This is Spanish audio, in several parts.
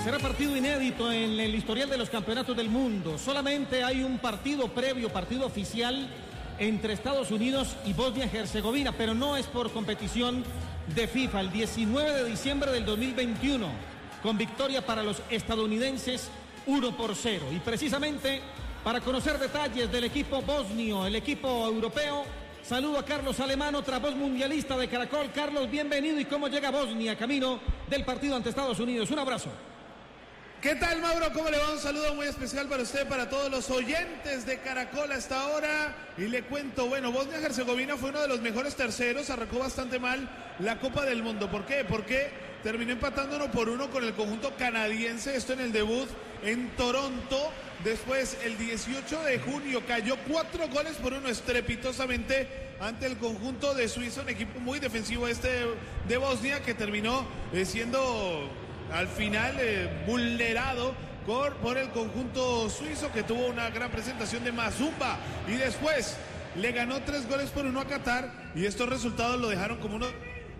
Será partido inédito en el historial de los campeonatos del mundo. Solamente hay un partido previo, partido oficial entre Estados Unidos y Bosnia-Herzegovina, pero no es por competición de FIFA. El 19 de diciembre del 2021, con victoria para los estadounidenses 1-0. Y precisamente para conocer detalles del equipo bosnio, el equipo europeo, saludo a Carlos Alemán, otra voz mundialista de Caracol. Carlos, bienvenido. ¿Y cómo llega Bosnia camino del partido ante Estados Unidos? Un abrazo. ¿Qué tal, Mauro? ¿Cómo le va? Un saludo muy especial para usted, para todos los oyentes de Caracol hasta ahora. Y le cuento, bueno, Bosnia-Herzegovina fue uno de los mejores terceros, arrancó bastante mal la Copa del Mundo. ¿Por qué? Porque terminó empatando 1-1 con el conjunto canadiense, esto en el debut en Toronto. Después, el 18 de junio, cayó 4-1 estrepitosamente ante el conjunto de Suiza, un equipo muy defensivo de Bosnia, que terminó siendo al final vulnerado por el conjunto suizo, que tuvo una gran presentación de Mazumba, y después le ganó 3-1 a Qatar, y estos resultados lo dejaron como uno,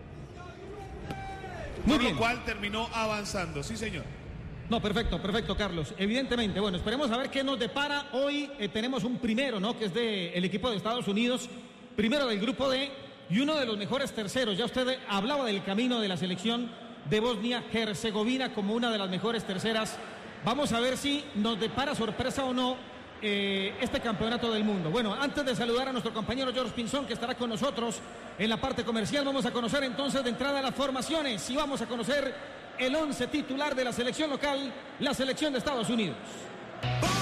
por lo cual terminó avanzando. Sí, señor. No, perfecto, Carlos. Evidentemente, bueno, esperemos a ver qué nos depara. Hoy tenemos un primero, ¿no? Que es del equipo de Estados Unidos, primero del grupo D y uno de los mejores terceros. Ya usted hablaba del camino de la selección de Bosnia-Herzegovina como una de las mejores terceras. Vamos a ver si nos depara sorpresa o no este campeonato del mundo. Bueno, antes de saludar a nuestro compañero George Pinzón, que estará con nosotros en la parte comercial, vamos a conocer entonces de entrada las formaciones y vamos a conocer el 11 titular de la selección local, la selección de Estados Unidos.